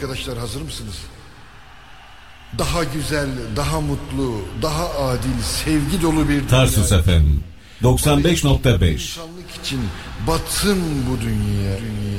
arkadaşlar, hazır mısınız? Daha güzel, daha mutlu, daha adil, sevgi dolu bir Tarsus FM 95.5 İnsanlık için batsın bu dünya.